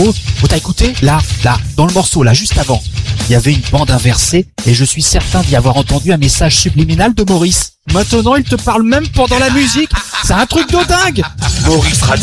Oh, t'as écouté? Là, dans le morceau, là, juste avant, il y avait une bande inversée et je suis certain d'y avoir entendu un message subliminal de Maurice. Maintenant, il te parle même pendant la musique. C'est un truc de dingue. Maurice Radio.